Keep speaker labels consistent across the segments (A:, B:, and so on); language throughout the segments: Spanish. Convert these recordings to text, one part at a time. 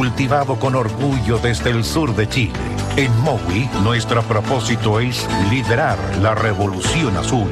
A: cultivado con orgullo desde el sur de Chile. En Mowi, nuestro propósito es liderar la revolución azul.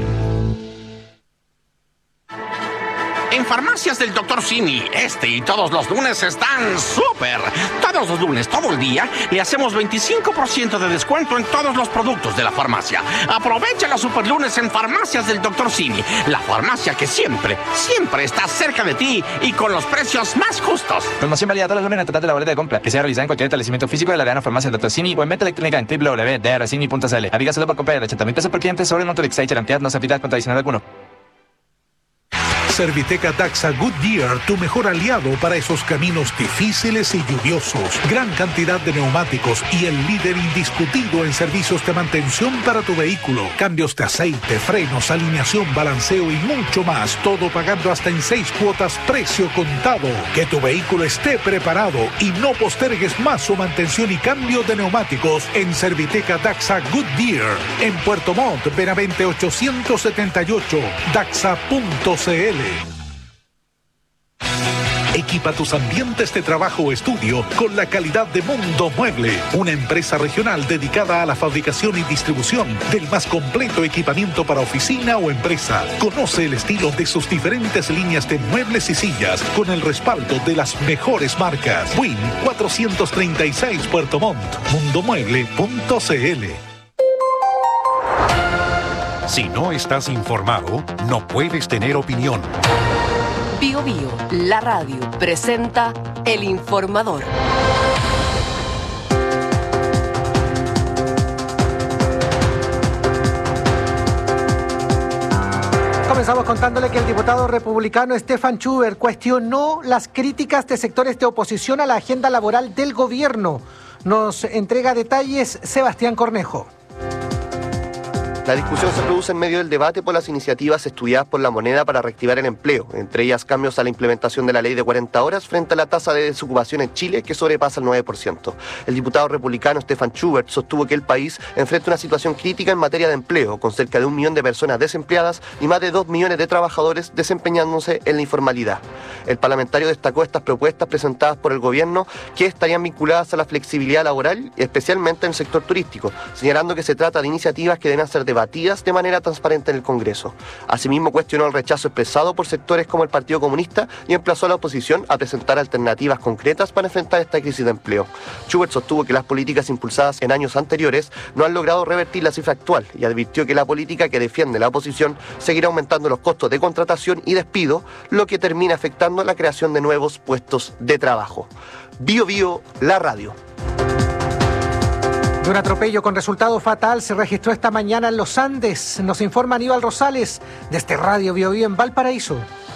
B: En Farmacias del Dr. Simi, y todos los lunes están súper. Todos los lunes, todo el día, le hacemos 25% de descuento en todos los productos de la farmacia. Aprovecha los super lunes en Farmacias del Dr. Simi, la farmacia que siempre está cerca de ti y con los precios más justos.
C: Promoción válida todos los lunes en el total de la boleta de compra, que sea realizada en cualquier establecimiento físico de la Real Farmacia del Dr. Simi o en venta electrónica en www.drcimi.cl. Aplica solo por compra de 80.000 pesos por cliente sobre el monto de Excite, cantidad no se aplica contra adicional alguno.
D: Serviteca Daxa Goodyear, tu mejor aliado para esos caminos difíciles y lluviosos. Gran cantidad de neumáticos y el líder indiscutido en servicios de mantención para tu vehículo. Cambios de aceite, frenos, alineación, balanceo y mucho más. Todo pagando hasta en 6 cuotas, precio contado. Que tu vehículo esté preparado y no postergues más su mantención y cambio de neumáticos en Serviteca Daxa Goodyear. En Puerto Montt, Benavente 878, daxa.cl. Equipa tus ambientes de trabajo o estudio con la calidad de Mundo Mueble, una empresa regional dedicada a la fabricación y distribución del más completo equipamiento para oficina o empresa. Conoce el estilo de sus diferentes líneas de muebles y sillas con el respaldo de las mejores marcas. Win 436 Puerto Montt, mundomueble.cl.
A: Si no estás informado, no puedes tener opinión.
E: Bio Bio, la radio, presenta El Informador.
F: Comenzamos contándole que el diputado republicano Stefan Schubert cuestionó las críticas de sectores de oposición a la agenda laboral del gobierno. Nos entrega detalles Sebastián Cornejo.
G: La discusión se produce en medio del debate por las iniciativas estudiadas por la moneda para reactivar el empleo, entre ellas cambios a la implementación de la ley de 40 horas frente a la tasa de desocupación en Chile que sobrepasa el 9%. El diputado republicano Stefan Schubert sostuvo que el país enfrenta una situación crítica en materia de empleo, con cerca de 1 millón de personas desempleadas y más de 2 millones de trabajadores desempeñándose en la informalidad. El parlamentario destacó estas propuestas presentadas por el gobierno que estarían vinculadas a la flexibilidad laboral, especialmente en el sector turístico, señalando que se trata de iniciativas que deben ser debatidas de manera transparente en el Congreso. Asimismo, cuestionó el rechazo expresado por sectores como el Partido Comunista y emplazó a la oposición a presentar alternativas concretas para enfrentar esta crisis de empleo. Schubert sostuvo que las políticas impulsadas en años anteriores no han logrado revertir la cifra actual y advirtió que la política que defiende la oposición seguirá aumentando los costos de contratación y despido, lo que termina afectando la creación de nuevos puestos de trabajo. Bio Bio, la radio.
F: Un atropello con resultado fatal se registró esta mañana en los Andes. Nos informa Aníbal Rosales desde Radio Bio Bio en Valparaíso.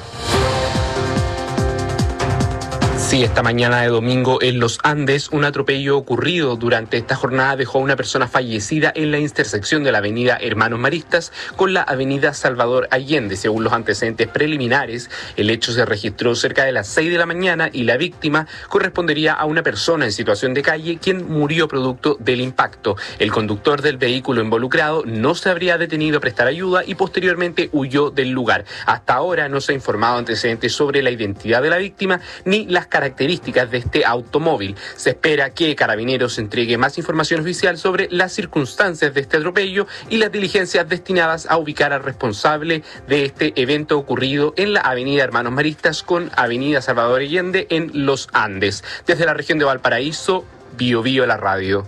H: Sí, esta mañana de domingo en los Andes, un atropello ocurrido durante esta jornada dejó a una persona fallecida en la intersección de la avenida Hermanos Maristas con la avenida Salvador Allende. Según los antecedentes preliminares, el hecho se registró cerca de las 6 de la mañana y la víctima correspondería a una persona en situación de calle quien murió producto del impacto. El conductor del vehículo involucrado no se habría detenido a prestar ayuda y posteriormente huyó del lugar. Hasta ahora no se ha informado antecedentes sobre la identidad de la víctima ni las características de este automóvil. Se espera que Carabineros entregue más información oficial sobre las circunstancias de este atropello y las diligencias destinadas a ubicar al responsable de este evento ocurrido en la avenida Hermanos Maristas con avenida Salvador Allende en Los Andes. Desde la región de Valparaíso, Bio Bio la radio.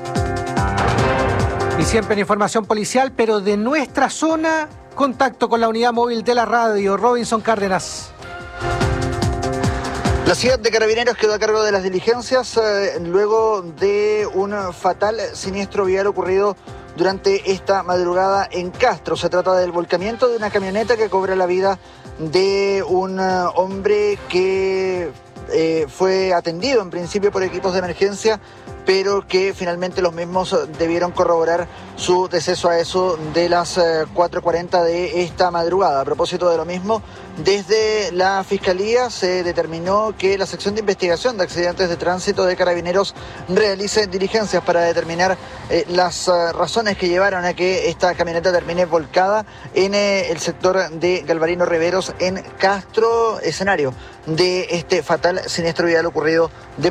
F: Y siempre en información policial, pero de nuestra zona, contacto con la unidad móvil de la radio, Robinson Cárdenas.
I: La ciudad de Carabineros quedó a cargo de las diligencias luego de un fatal siniestro vial ocurrido durante esta madrugada en Castro. Se trata del volcamiento de una camioneta que cobra la vida de un hombre que fue atendido en principio por equipos de emergencia, pero que finalmente los mismos debieron corroborar su deceso a eso de las 4:40 de esta madrugada. A propósito de lo mismo, desde la Fiscalía se determinó que la sección de investigación de accidentes de tránsito de Carabineros realice diligencias para determinar las razones que llevaron a que esta camioneta termine volcada en el sector de Galvarino Riveros en Castro, escenario de este fatal siniestro vial ocurrido de